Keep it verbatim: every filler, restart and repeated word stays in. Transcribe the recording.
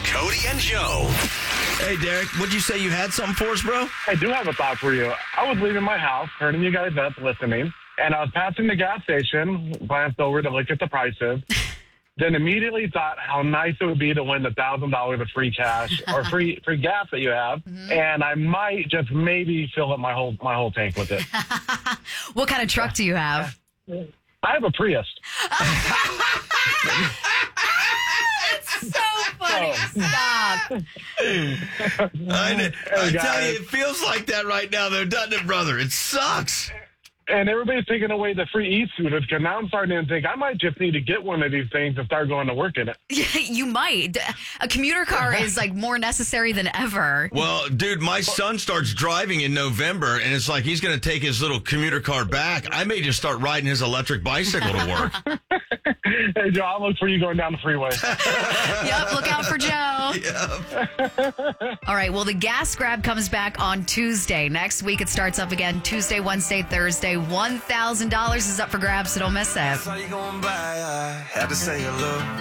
Cody and Joe. Hey, Derek, what'd you say you had something for us, bro? I do have a thought for you. I was leaving my house, turning you guys up, listening, and I was passing the gas station, glanced over to look at the prices, then immediately thought how nice it would be to win the one thousand dollars of free cash or free free gas that you have, mm-hmm. and I might just maybe fill up my whole my whole tank with it. What kind of truck do you have? I have a Prius. It's so funny. Stop. I, know, I Hey, tell you, guys. it feels like that right now, though, doesn't it, brother? It sucks. And everybody's taking away the free e-scooters because now I'm starting to think I might just need to get one of these things and start going to work in it. You might. A commuter car is like more necessary than ever. Well, dude, my son starts driving in November, and it's like he's going to take his little commuter car back. I may just start riding his electric bicycle to work. Hey, Joe, I'll look for you going down the freeway. Yep, look out for Joe. Yep. All right, well, the gas grab comes back on Tuesday. Next week, it starts up again Tuesday, Wednesday, Thursday. one thousand dollars is up for grabs, so don't miss it. How you going by? I had to say hello.